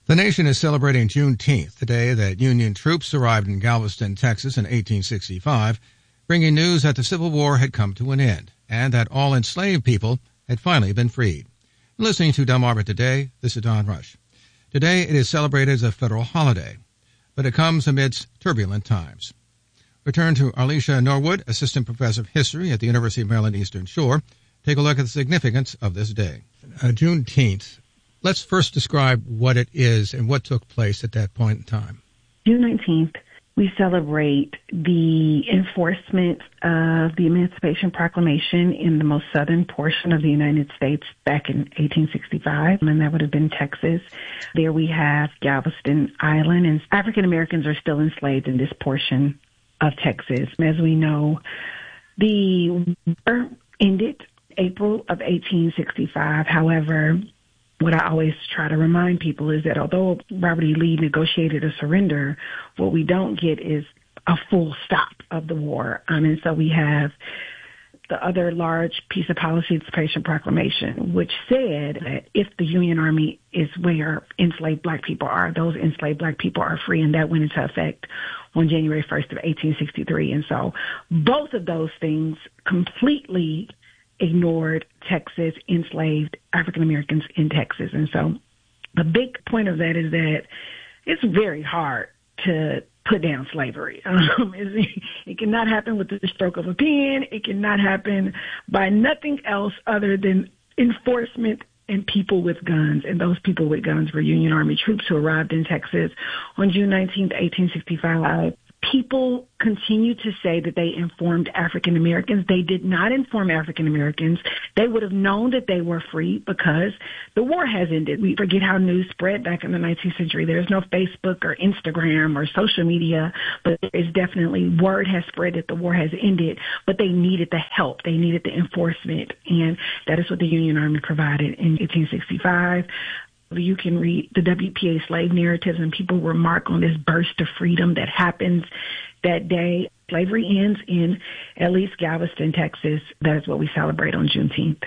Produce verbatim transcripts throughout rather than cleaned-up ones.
The nation is celebrating Juneteenth, the day that Union troops arrived in Galveston, Texas in eighteen sixty-five, bringing news that the Civil War had come to an end and that all enslaved people had finally been freed. Listening to Delmarva Today, this is Don Rush. Today it is celebrated as a federal holiday, but it comes amidst turbulent times. Return to Arlisha Norwood, Assistant Professor of History at the University of Maryland Eastern Shore. Take a look at the significance of this day. Uh, Juneteenth. Let's first describe what it is and what took place at that point in time. June nineteenth, we celebrate the enforcement of the Emancipation Proclamation in the most southern portion of the United States back in eighteen sixty-five, and that would have been Texas. There we have Galveston Island, and African Americans are still enslaved in this portion of Texas. As we know, the war ended April of eighteen sixty-five. However, what I always try to remind people is that although Robert E. Lee negotiated a surrender, what we don't get is a full stop of the war. Um, and so we have the other large piece of policy, Emancipation Proclamation, which said that if the Union Army is where enslaved black people are, those enslaved black people are free, and that went into effect on January first of eighteen sixty-three. And so both of those things completely ignored Texas, enslaved African Americans in Texas. And so the big point of that is that it's very hard to put down slavery. Um, it cannot happen with the stroke of a pen. It cannot happen by nothing else other than enforcement and people with guns. And those people with guns were Union Army troops who arrived in Texas on June nineteenth, eighteen sixty-five. People continue to say that they informed African Americans. They did not inform African Americans. They would have known that they were free because the war has ended. We forget how news spread back in the nineteenth century. There's no Facebook or Instagram or social media, but it's definitely word has spread that the war has ended, but they needed the help. They needed the enforcement, and that is what the Union Army provided in eighteen sixty-five. You can read the W P A slave narratives, and people remark on this burst of freedom that happens that day. Slavery ends in at least Galveston, Texas. That is what we celebrate on Juneteenth.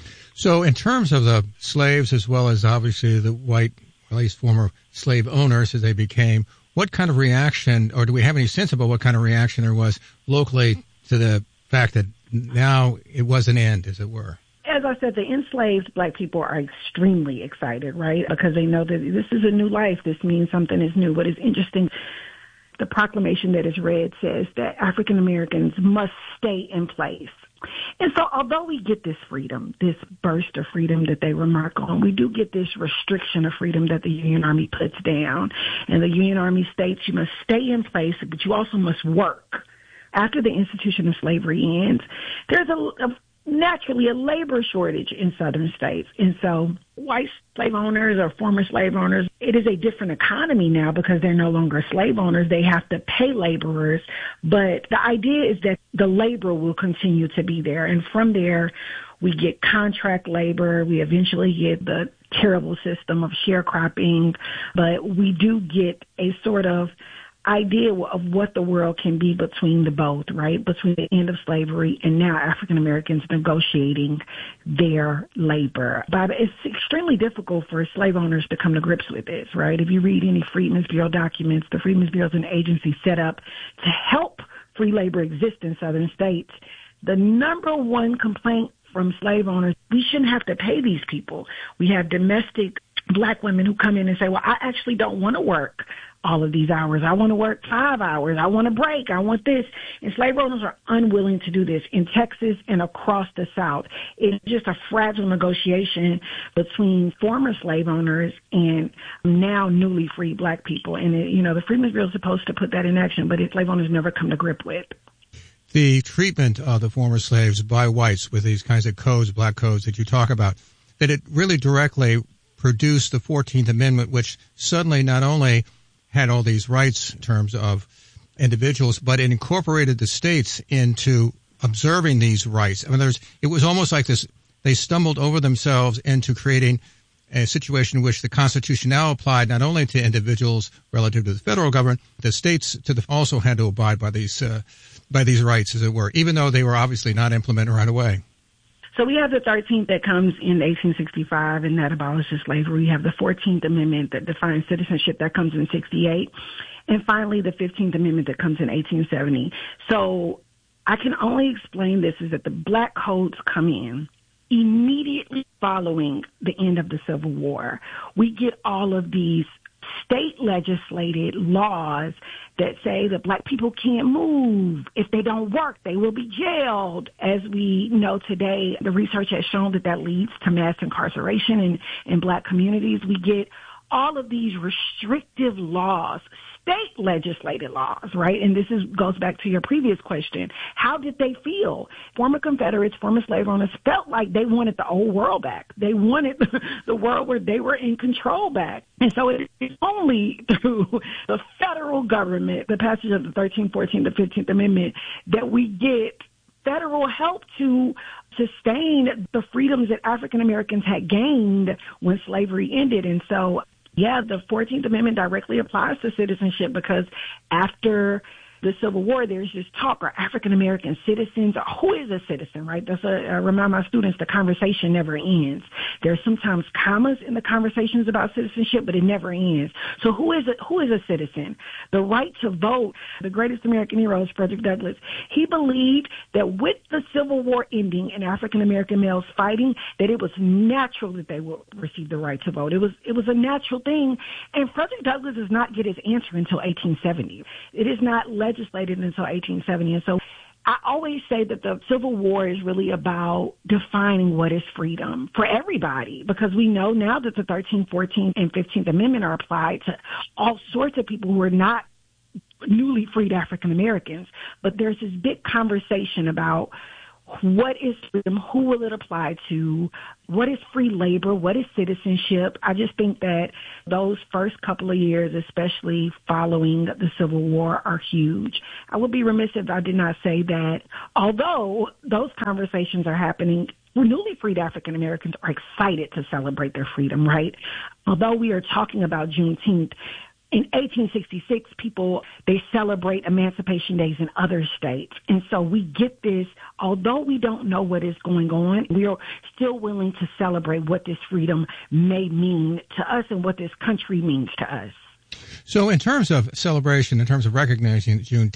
So in terms of the slaves, as well as obviously the white, or at least former slave owners as they became, what kind of reaction, or do we have any sense about what kind of reaction there was locally to the fact that now it was an end, as it were? As I said, the enslaved black people are extremely excited, right? Because they know that this is a new life. This means something is new. What is interesting, the proclamation that is read says that African Americans must stay in place. And so although we get this freedom, this burst of freedom that they remark on, we do get this restriction of freedom that the Union Army puts down. And the Union Army states you must stay in place, but you also must work. After the institution of slavery ends, there's a, a naturally a labor shortage in southern states. And so white slave owners or former slave owners, it is a different economy now because they're no longer slave owners. They have to pay laborers. But the idea is that the labor will continue to be there. And from there, we get contract labor. We eventually get the terrible system of sharecropping. But we do get a sort of idea of what the world can be between the both, right? Between the end of slavery and now African Americans negotiating their labor. But it's extremely difficult for slave owners to come to grips with this, right? If you read any Freedmen's Bureau documents, the Freedmen's Bureau is an agency set up to help free labor exist in southern states. The number one complaint from slave owners, we shouldn't have to pay these people. We have domestic black women who come in and say, well, I actually don't want to work all of these hours. I want to work five hours. I want a break. I want this. And slave owners are unwilling to do this in Texas and across the South. It's just a fragile negotiation between former slave owners and now newly freed black people. And, it, you know, the Freedmen's Bureau is supposed to put that in action, but slave owners never come to grip with. The treatment of the former slaves by whites with these kinds of codes, black codes that you talk about, that it really directly produced the fourteenth Amendment, which suddenly not only had all these rights in terms of individuals, but it incorporated the states into observing these rights. I mean, there's, it was almost like this, they stumbled over themselves into creating a situation in which the Constitution now applied not only to individuals relative to the federal government, the states to the, also had to abide by these, uh, by these rights, as it were, even though they were obviously not implemented right away. So we have the thirteenth that comes in eighteen sixty-five, and that abolishes slavery. We have the fourteenth Amendment that defines citizenship that comes in sixty-eight. And finally, the fifteenth Amendment that comes in eighteen seventy. So I can only explain this is that the black codes come in immediately following the end of the Civil War. We get all of these state legislated laws that say that black people can't move. If they don't work, they will be jailed. As we know today, the research has shown that that leads to mass incarceration in, in black communities. We get all of these restrictive laws, state legislated laws, right? And this is goes back to your previous question. How did they feel? Former Confederates, former slave owners felt like they wanted the old world back. They wanted the world where they were in control back. And so it is only through the federal government, the passage of the thirteenth, fourteenth, the fifteenth Amendment, that we get federal help to sustain the freedoms that African Americans had gained when slavery ended. And so yeah, the fourteenth Amendment directly applies to citizenship because after the Civil War, there's this talk, are African American citizens, or who is a citizen, right? That's a, I remind my students, the conversation never ends. There's sometimes commas in the conversations about citizenship, but it never ends. So who is a, who is a citizen? The right to vote, the greatest American hero is Frederick Douglass. He believed that with the Civil War ending and African American males fighting, that it was natural that they would receive the right to vote. It was, it was a natural thing. And Frederick Douglass does not get his answer until eighteen seventy. It is not legislated until eighteen seventy. And so I always say that the Civil War is really about defining what is freedom for everybody, because we know now that the thirteenth, fourteenth, and fifteenth Amendment are applied to all sorts of people who are not newly freed African Americans. But there's this big conversation about what is freedom, who will it apply to, what is free labor, what is citizenship. I just think that those first couple of years, especially following the Civil War, are huge. I would be remiss if I did not say that although those conversations are happening, newly freed African Americans are excited to celebrate their freedom, right? Although we are talking about Juneteenth, in eighteen sixty-six, people, they celebrate Emancipation Days in other states. And so we get this, although we don't know what is going on, we are still willing to celebrate what this freedom may mean to us and what this country means to us. So in terms of celebration, in terms of recognizing Juneteenth,